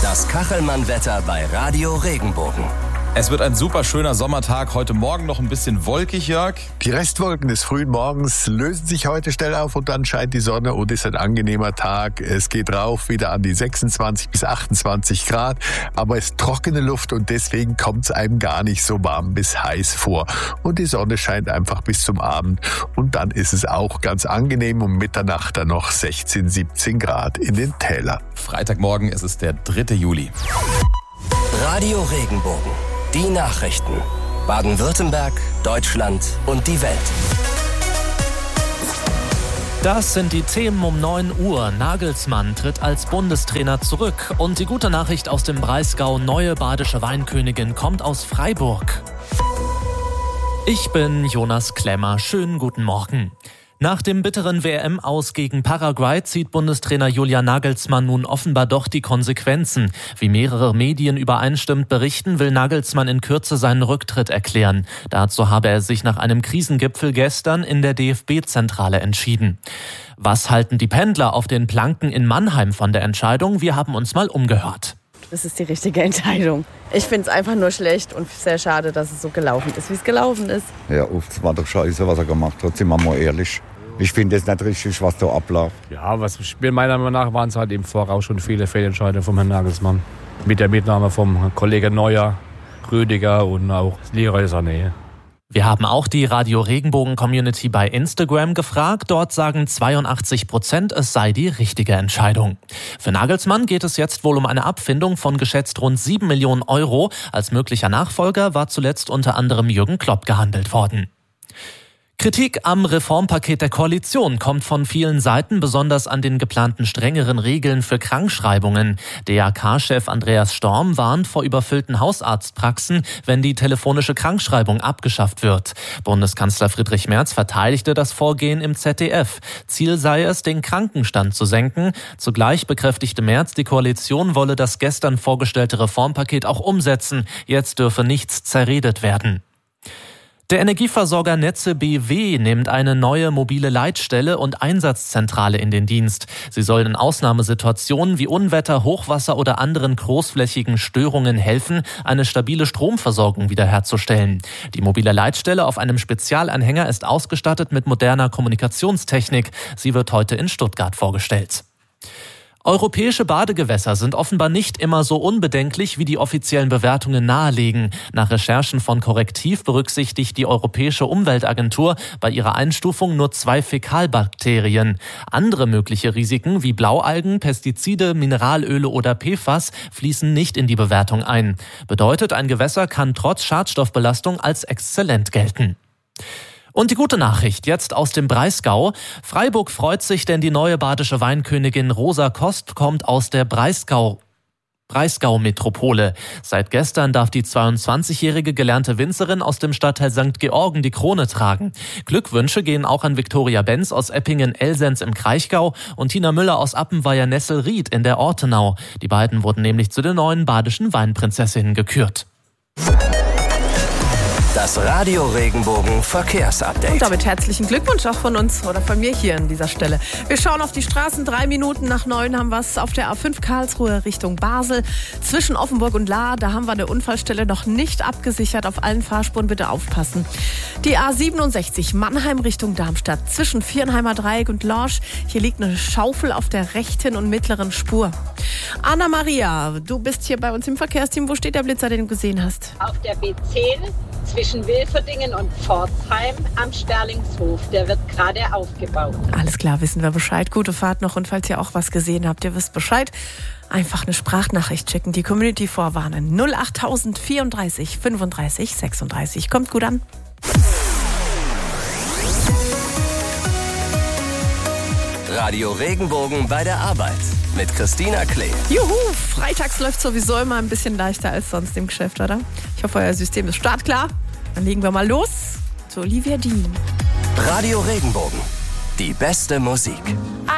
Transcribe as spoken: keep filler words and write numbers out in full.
Das Kachelmann-Wetter bei Radio Regenbogen. Es wird ein super schöner Sommertag. Heute Morgen noch ein bisschen wolkig, Jörg. Die Restwolken des frühen Morgens lösen sich heute schnell auf und dann scheint die Sonne und ist ein angenehmer Tag. Es geht rauf wieder an die sechsundzwanzig bis achtundzwanzig Grad, aber es ist trockene Luft und deswegen kommt es einem gar nicht so warm bis heiß vor. Und die Sonne scheint einfach bis zum Abend und dann ist es auch ganz angenehm, um Mitternacht dann noch sechzehn, siebzehn Grad in den Tälern. Freitagmorgen ist es der dritte Juli. Radio Regenbogen. Die Nachrichten. Baden-Württemberg, Deutschland und die Welt. Das sind die Themen um neun Uhr. Nagelsmann tritt als Bundestrainer zurück. Und die gute Nachricht aus dem Breisgau: neue badische Weinkönigin kommt aus Freiburg. Ich bin Jonas Klemmer. Schönen guten Morgen. Nach dem bitteren W M-Aus gegen Paraguay zieht Bundestrainer Julian Nagelsmann nun offenbar doch die Konsequenzen. Wie mehrere Medien übereinstimmend berichten, will Nagelsmann in Kürze seinen Rücktritt erklären. Dazu habe er sich nach einem Krisengipfel gestern in der D F B-Zentrale entschieden. Was halten die Pendler auf den Planken in Mannheim von der Entscheidung? Wir haben uns mal umgehört. Das ist die richtige Entscheidung. Ich finde es einfach nur schlecht und sehr schade, dass es so gelaufen ist, wie es gelaufen ist. Ja, es war doch scheiße, was er gemacht hat, sind wir mal ehrlich. Ich finde es nicht richtig, was da abläuft. Ja, was Spiel meiner Meinung nach waren es halt im Voraus schon viele Fehlentscheidungen vom Herrn Nagelsmann. Mit der Mitnahme vom Kollegen Neuer, Rüdiger und auch Leroy Sané. Wir haben auch die Radio Regenbogen Community bei Instagram gefragt. Dort sagen zweiundachtzig Prozent, es sei die richtige Entscheidung. Für Nagelsmann geht es jetzt wohl um eine Abfindung von geschätzt rund sieben Millionen Euro. Als möglicher Nachfolger war zuletzt unter anderem Jürgen Klopp gehandelt worden. Kritik am Reformpaket der Koalition kommt von vielen Seiten, besonders an den geplanten strengeren Regeln für Krankschreibungen. D A K-Chef Andreas Storm warnt vor überfüllten Hausarztpraxen, wenn die telefonische Krankschreibung abgeschafft wird. Bundeskanzler Friedrich Merz verteidigte das Vorgehen im Z D F. Ziel sei es, den Krankenstand zu senken. Zugleich bekräftigte Merz, die Koalition wolle das gestern vorgestellte Reformpaket auch umsetzen. Jetzt dürfe nichts zerredet werden. Der Energieversorger Netze B W nimmt eine neue mobile Leitstelle und Einsatzzentrale in den Dienst. Sie soll in Ausnahmesituationen wie Unwetter, Hochwasser oder anderen großflächigen Störungen helfen, eine stabile Stromversorgung wiederherzustellen. Die mobile Leitstelle auf einem Spezialanhänger ist ausgestattet mit moderner Kommunikationstechnik. Sie wird heute in Stuttgart vorgestellt. Europäische Badegewässer sind offenbar nicht immer so unbedenklich, wie die offiziellen Bewertungen nahelegen. Nach Recherchen von Korrektiv berücksichtigt die Europäische Umweltagentur bei ihrer Einstufung nur zwei Fäkalbakterien. Andere mögliche Risiken wie Blaualgen, Pestizide, Mineralöle oder P F A S fließen nicht in die Bewertung ein. Bedeutet, ein Gewässer kann trotz Schadstoffbelastung als exzellent gelten. Und die gute Nachricht jetzt aus dem Breisgau. Freiburg freut sich, denn die neue badische Weinkönigin Rosa Kost kommt aus der Breisgau. Breisgau-Metropole. Seit gestern darf die zweiundzwanzigjährige gelernte Winzerin aus dem Stadtteil Sankt Georgen die Krone tragen. Glückwünsche gehen auch an Viktoria Benz aus Eppingen-Elsenz im Kraichgau und Tina Müller aus Appenweier-Nesselried in der Ortenau. Die beiden wurden nämlich zu den neuen badischen Weinprinzessinnen gekürt. Das Radio Regenbogen Verkehrsupdate. Und damit herzlichen Glückwunsch auch von uns oder von mir hier an dieser Stelle. Wir schauen auf die Straßen. Drei Minuten nach neun haben wir es auf der A fünf Karlsruhe Richtung Basel. Zwischen Offenburg und Lahr, da haben wir eine Unfallstelle noch nicht abgesichert. Auf allen Fahrspuren bitte aufpassen. Die A siebenundsechzig Mannheim Richtung Darmstadt. Zwischen Viernheimer Dreieck und Lorsch. Hier liegt eine Schaufel auf der rechten und mittleren Spur. Anna-Maria, du bist hier bei uns im Verkehrsteam. Wo steht der Blitzer, den du gesehen hast? Auf der B zehn. Zwischen Wilferdingen und Pforzheim am Sterlingshof. Der wird gerade aufgebaut. Alles klar, wissen wir Bescheid. Gute Fahrt noch. Und falls ihr auch was gesehen habt, ihr wisst Bescheid. Einfach eine Sprachnachricht schicken, die Community vorwarnen. null acht null null vierunddreißig fünfunddreißig sechsunddreißig. Kommt gut an. Radio Regenbogen bei der Arbeit mit Christina Klee. Juhu, freitags läuft sowieso immer ein bisschen leichter als sonst im Geschäft, oder? Ich hoffe, euer System ist startklar. Dann legen wir mal los zu Olivia Dean. Radio Regenbogen, die beste Musik.